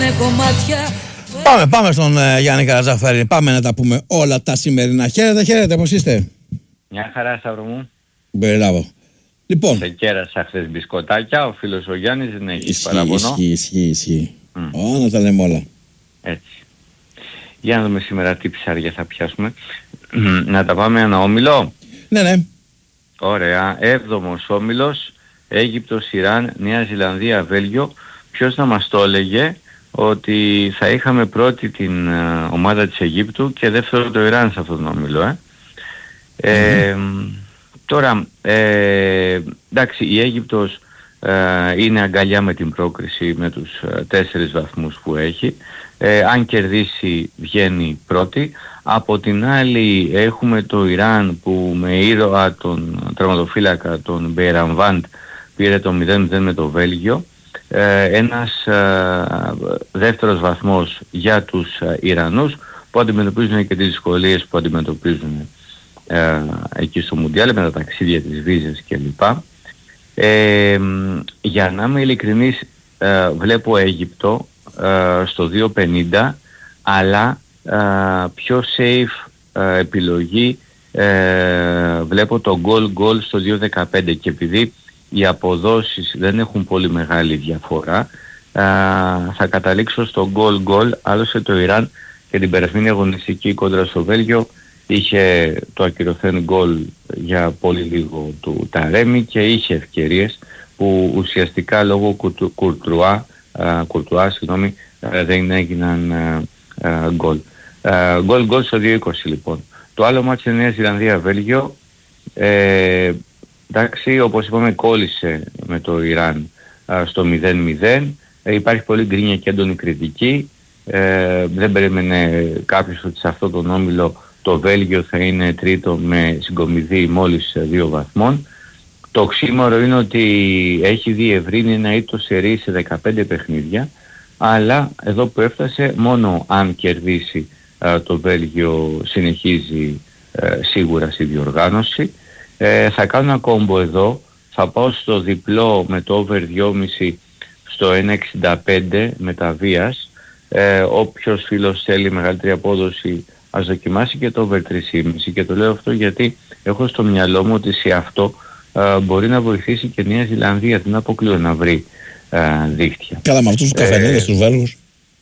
κομμάτια. Πάμε στον Γιάννη Καρατζαφέρη. Πάμε να τα πούμε όλα τα σημερινά. Χαίρετε, πώς είστε? Μια χαρά, Σταύρο μου. Μπράβο. Λοιπόν. Σε κέρασα χθες μπισκοτάκια, ο φίλος ο Γιάννης δεν έχει παραπονό. Ισχύει. Να τα λέμε όλα. Έτσι. Για να δούμε σήμερα τι ψάρια θα πιάσουμε. Να τα πάμε ένα όμιλο. Ναι. Ωραία. 7ος όμιλος, Αίγυπτος, Ιράν, Νέα Ζηλανδία, Βέλγιο. Ποιος να μας το έλεγε ότι θα είχαμε πρώτη την ομάδα της Αιγύπτου και δεύτερο το Ιράν σε αυτόν τον όμιλο. Τώρα, εντάξει, η Αίγυπτος είναι αγκαλιά με την πρόκριση με τους 4 βαθμούς που έχει. Αν κερδίσει βγαίνει πρώτη. Από την άλλη έχουμε το Ιράν που με ήρωα τον τερματοφύλακα τον Μπεϊραμβάντ πήρε το 0-0 με το Βέλγιο. Ένας δεύτερος βαθμός για τους Ιρανούς που αντιμετωπίζουν και τις δυσκολίες που αντιμετωπίζουν εκεί στο Μουντιάλ με τα ταξίδια, τις βίζες κλπ. Για να είμαι ειλικρινής, βλέπω Αίγυπτο στο 2.50, αλλά πιο safe επιλογή βλέπω το goal στο 2.15 και επειδή οι αποδόσεις δεν έχουν πολύ μεγάλη διαφορά, θα καταλήξω στο goal. Άλλωστε το Ιράν και την περασμένη αγωνιστική κόντρα στο Βέλγιο είχε το ακυρωθέν γκολ για πολύ λίγο του Ταρέμι και είχε ευκαιρίες που ουσιαστικά λόγω Κουρτουά δεν έγιναν γκολ. Γκολ στο 2.20 λοιπόν. Το άλλο μάτς είναι Νέα Ζηλανδία Βέλγιο. Εντάξει, όπως είπαμε κόλλησε με το Ιράν στο 0-0. Υπάρχει πολύ γκρίνια και έντονη κριτική. Δεν περίμενε κάποιος ότι σε αυτό τον όμιλο το Βέλγιο θα είναι τρίτο με συγκομιδή μόλις 2 βαθμών. Το οξύμορο είναι ότι έχει διευρύνει ένα ήττο σερί σε 15 παιχνίδια, αλλά εδώ που έφτασε μόνο αν κερδίσει το Βέλγιο συνεχίζει σίγουρα στη διοργάνωση. Θα κάνω ένα κόμπο εδώ, θα πάω στο διπλό με το over 2,5 στο 1,65 με τα βίας. Όποιος φίλος θέλει μεγαλύτερη απόδοση ας δοκιμάσει και το over 3,5 και το λέω αυτό γιατί έχω στο μυαλό μου ότι σε αυτό μπορεί να βοηθήσει και Νέα Ζηλανδία, δεν αποκλείω να βρει δίχτυα. Καλά, με αυτούς τους καφενέδες τους Βέλγους.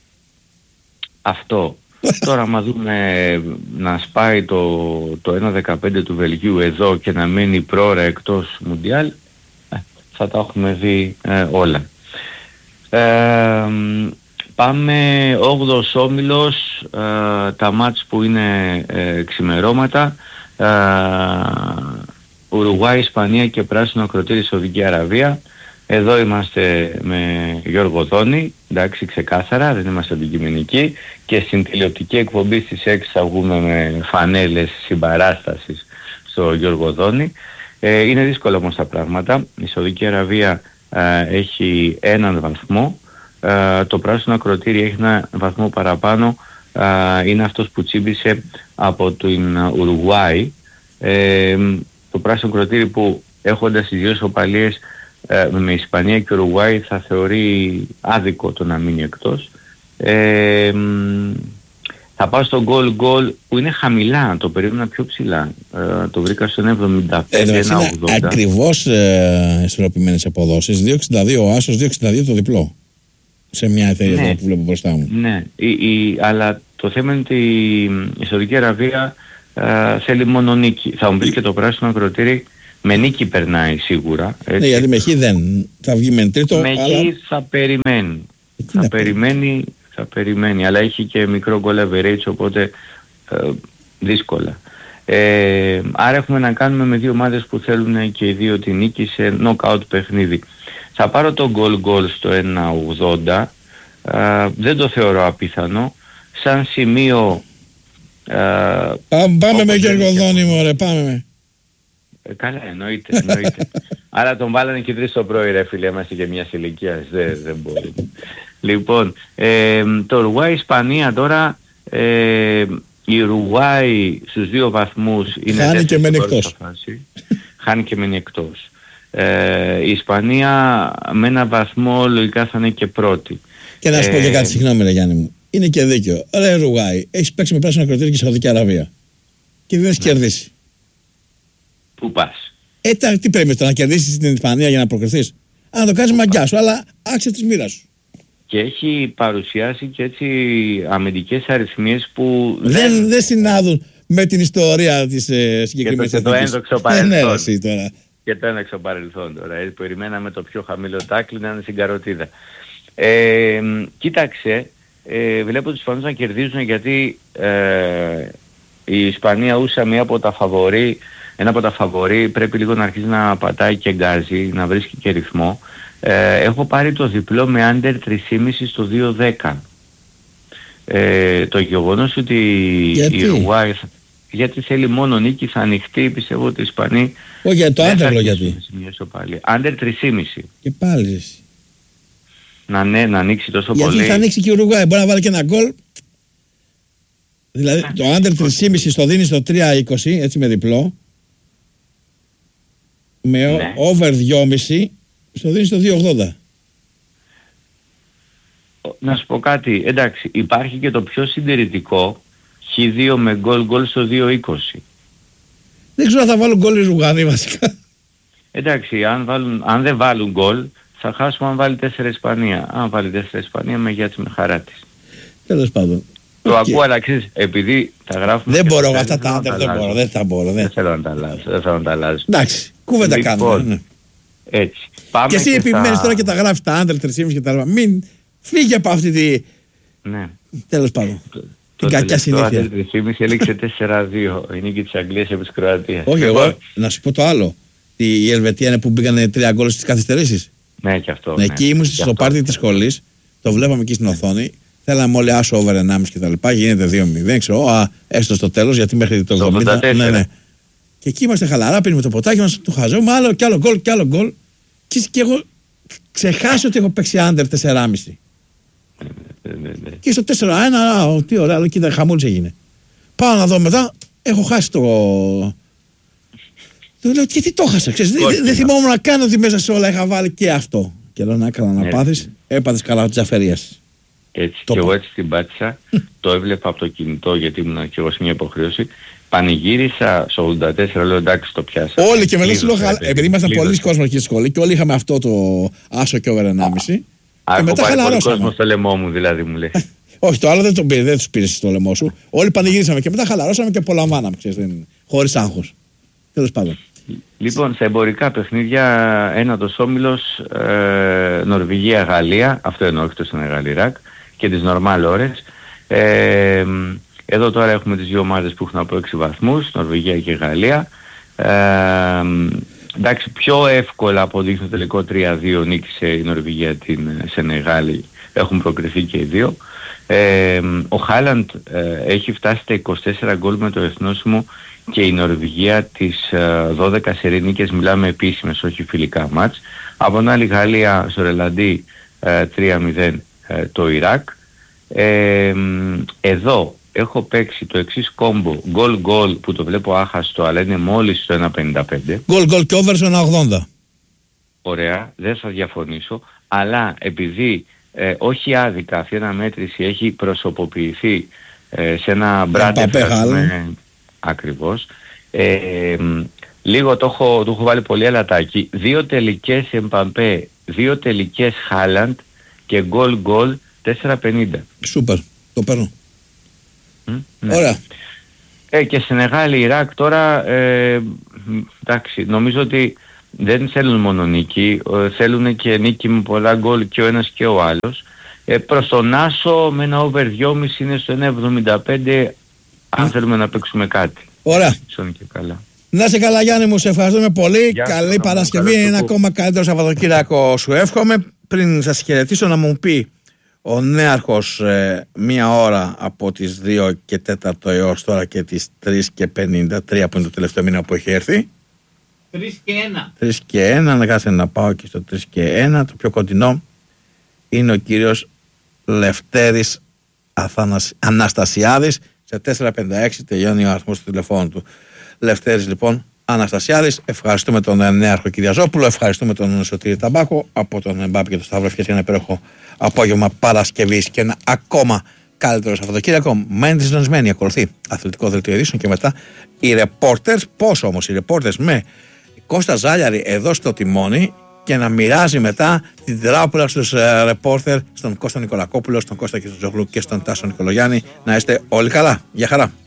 Αυτό. Τώρα άμα δούμε να σπάει το 1.15 του Βελγίου εδώ και να μένει πρόωρα εκτός Μουντιάλ, θα τα έχουμε δει όλα. Πάμε 8ος όμιλος, τα μάτς που είναι ξημερώματα, Ουρουγουάη, Ισπανία και πράσινο ακροτήρι Σαουδική Αραβία. Εδώ είμαστε με Γιώργο Δόνη, εντάξει ξεκάθαρα, δεν είμαστε αντικειμενικοί και στην τηλεοπτική εκπομπή στις 6 θα βγούμε με φανέλες συμπαράστασης στο Γιώργο Δόνη. Είναι δύσκολα όμως τα πράγματα. Η Σαουδική Αραβία έχει 1 βαθμό, το πράσινο ακροτήρι έχει 1 βαθμό παραπάνω, είναι αυτός που τσίμπησε από την Ουρουγουάη. Το πράσινο ακροτήρι που έχοντας τις 2 ισοπαλίες με Ισπανία και Ουρουγουάη θα θεωρεί άδικο το να μείνει εκτός. Θα πάω στο goal που είναι χαμηλά, το περίμενα πιο ψηλά. Το βρήκα στο 1,75, 1,80. Ακριβώς ισορροπημένες αποδόσεις, 2,62 ο άσος, 2,62 το διπλό. Σε μια εταιρεία που βλέπω μπροστά μου. Ναι, αλλά το θέμα είναι ότι η Σαουδική Αραβία θέλει μόνο νίκη. Θα μου πει και το πράσινο ακροτήρι με νίκη περνάει σίγουρα. Έτσι. Ναι, γιατί με χ δεν θα βγει με τρίτο. Με χ θα περιμένει. Θα περιμένει, αλλά έχει και μικρό goal average, οπότε δύσκολα. Άρα έχουμε να κάνουμε με 2 ομάδες που θέλουν και οι 2 τη νίκη σε knockout παιχνίδι. Θα πάρω το goal στο 1,80. Δεν το θεωρώ απίθανο. Σαν σημείο... Πάμε με Γιώργο Δόνη μωρέ, πάμε. Καλά, εννοείται. Άρα τον βάλανε και 3 το πρωί ρε φίλε, είμαστε και μιας ηλικίας, δεν μπορεί. Λοιπόν, το Ουρουγουάη Ισπανία τώρα, η Ουρουγουάη στους 2 βαθμούς είναι... Χάνει και μένει εκτός. Χάνει και μένει εκτός. Η Ισπανία με 1 βαθμό λογικά θα είναι και πρώτη. Και να σου πω και κάτι, συγγνώμη, ρε Γιάννη μου. Είναι και δίκαιο. Ρε Ουρουγάη, έχεις παίξει με πράσινο ακροτήρι και Σαουδική Αραβία. Και δεν έχει κερδίσει. Πού πας? Τι πρέπει να κερδίσεις την Ισπανία για να προκριθείς? Αν το κάνεις μαγκιά σου, αλλά άξιζε της μοίρας σου. Και έχει παρουσιάσει και έτσι αμυντικές αριθμίες που δεν συνάδουν με την ιστορία της συγκεκριμένης εθνικής. Και το ένδοξο παρελθόν. Τώρα. Και το ένδοξο παρελθόν τώρα. Περιμέναμε το πιο χαμηλό τάκλι να είναι στην καροτίδα. Κοίταξε, βλέπω τους Ισπανούς να κερδίζουν γιατί η Ισπανία ούσα ένα από τα φαβορί πρέπει λίγο να αρχίσει να πατάει και γκάζι, να βρίσκει και ρυθμό. Έχω πάρει το διπλό με under 3,5 στο 2-10. Το γεγονός ότι η Ουρουγάη, γιατί θέλει μόνο νίκη, θα ανοιχτεί, πιστεύω ότι οι Ισπανοί... Όχι, για το άντερλο γιατί. Under 3,5. Και πάλι. Να ανοίξει τόσο γιατί πολύ. Γιατί θα ανοίξει και η Ουρουγάη, μπορεί να βάλει και ένα γκολ. Δηλαδή το under 3,5 στο δίνει στο 3,20, έτσι με διπλό. Με over 2,5 στο δίνει στο 2,80. Να σου πω κάτι, εντάξει, υπάρχει και το πιο συντηρητικό Χ2 με γκολ στο 2,20. Δεν ξέρω αν θα βάλουν γκολ οι Ρουγανοί βασικά. Εντάξει, αν δεν βάλουν γκολ θα χάσουμε αν βάλει 4 Ισπανία. Αν βάλει 4 Ισπανία με γιάτσι με χαρά της. Τέλος πάντων. Το ακούω, αλλά ξέρεις, επειδή τα γράφουμε... Δεν μπορώ αυτά τα άντερ, δεν θα μπορώ. Δεν θέλω να τα αλλάζω. Εντάξει, κούβεντα κάνουμε. Έτσι. Και εσύ επιμένεις τώρα και τα γράφεις τα άντερ 3,5 και τα λοιπά. Μην φύγει από αυτή τη... Ναι. Τέλος πάντων. Την κακιά συνήθεια. Το άντερ 3,5 έληξε 4-2. Η νίκη της Αγγλίας επί της Κροατίας. Όχι, εγώ να σου πω το άλλο. Η Ελβετία είναι που μπήκανε 3 γκολ στις καθυστερήσεις. Ναι, και αυτό. Εκεί ήμουν στο πάρτι της σχολής. Το βλέπαμε εκεί στην οθόνη. Θέλαμε όλοι άσο over 1,5 και τα λοιπά. Γίνεται 2-0. Ξέρω, έστω στο τέλος γιατί μέχρι το 70. Ναι. Και εκεί είμαστε χαλαρά. Πίνουμε το ποτάκι μας, το χαζούμε. Άλλο κι άλλο γκολ κι άλλο γκολ. Και εγώ ξεχάσω ότι έχω παίξει under 4,5. Και στο 4-1, τι ωραία, αλλά κοίτα, χαμούλης έγινε. Πάω να δω μετά, έχω χάσει το. Του λέω, και τι το χάσα, ξέρεις. Δεν θυμόμουν να κάνω ότι μέσα σε όλα είχα βάλει και αυτό. Και λέω, να έκανα να πάθεις, έπαθες καλά της αφαιρείας. Έτσι, και εγώ έτσι την πάτησα, το έβλεπα από το κινητό γιατί ήμουν και εγώ σε μια υποχρέωση. Πανηγύρισα στο 84, λέω εντάξει το πιάσα. Όλοι και μετά σου λέω, επειδή ήμασταν πολλοί κόσμος εκεί στη σχολή και όλοι είχαμε αυτό το άσο και over 1,5. Και μετά χαλαρώσαμε. Κόσμο στο λαιμό μου δηλαδή μου λέει. Όχι, το άλλο δεν τους πήρες στο λαιμό σου. Όλοι πανηγύρισαμε και μετά χαλαρώσαμε και απολαμβάναμε, χωρίς άγχος. Τέλος πάντων. Λοιπόν, στα εμπορικά παιχνίδια, ένατος όμιλος, Νορβηγία-Γαλλία, αυτό εννοώ, εκτός είναι Γαλλία-Ιράκ, και τις νορμάλ ώρες. Εδώ τώρα έχουμε τις δύο ομάδες που έχουν από 6 βαθμούς, Νορβηγία και Γαλλία. Εντάξει, πιο εύκολα αποδείχνει το τελικό 3-2, νίκησε η Νορβηγία την Σενεγάλη, έχουν προκριθεί και οι δύο. Ο Χάλαντ έχει φτάσει στα 24 γκολ με το εθνόσημο και η Νορβηγία τις 12 σερί νίκες, μιλάμε επίσημες, όχι φιλικά μάτς. Από την άλλη Γαλλία στο Ρελαντί 3-0 το Ιράκ. Εδώ έχω παίξει το εξής κόμπο, γκολ που το βλέπω άχαστο αλλά είναι μόλις στο 1.55. Γκολ και over στο 1.80. Ωραία, δεν θα διαφωνήσω, αλλά επειδή όχι άδικα αυτή η αναμέτρηση έχει προσωποποιηθεί σε ένα μπράντε ακριβώς, λίγο το έχω βάλει πολύ αλατάκι. 2 τελικές Εμπαπέ, 2 τελικές Χάλαντ και γκολ 4.50. Σούπερ, το παίρνω. Ναι. Ωραία. Και Σενεγάλη, Ιράκ τώρα, εντάξει, νομίζω ότι δεν θέλουν μόνο νίκη, θέλουν και νίκη με πολλά γκολ και ο ένας και ο άλλος. Προς τον Άσο με ένα over 2,5 είναι στο 1.75 αν θέλουμε να παίξουμε κάτι. Ωραία. Και καλά. Να είσαι καλά Γιάννη μου, σε ευχαριστούμε πολύ. Καλή Παρασκευή, ένα ακόμα καλύτερο Σαββατοκύριακο σου εύχομαι. Πριν σας χαιρετήσω να μου πει ο νέαρχος 1 ώρα από τις 2 και 4 έως τώρα και τις 3 και 53 που είναι το τελευταίο μήνα που έχει έρθει. 3 και 1. 3 και 1, να κάτσε να πάω και στο 3 και 1. Το πιο κοντινό είναι ο κύριος Λευτέρης Αναστασιάδης. Σε 456 τελειώνει ο αριθμός του τηλεφώνου του. Λευτέρης λοιπόν Αναστασιάδης. Ευχαριστούμε τον νέαρχο Κυριαζόπουλο. Ευχαριστούμε τον Σωτήρη Ταμπάκο από τον Μπάμπη και τον Σταύρο. Ευχαριστούμε ένα υπέροχο απόγευμα Παρασκευής και ένα ακόμα καλύτερο Σαββατοκύριακο. Μένετε συντονισμένοι. Ακολουθεί αθλητικό δελτίο ειδήσεων και μετά οι reporters. Πώς όμως οι reporters με Κώστα Ζάλιαρη εδώ στο τιμόνι και να μοιράζει μετά την τράπουλα στους reporters, στον Κώστα Νικολακόπουλο, στον Κώστα Κιζογλου και στον Τάσο Νικολογιάννη. Να είστε όλοι καλά. Γεια χαρά.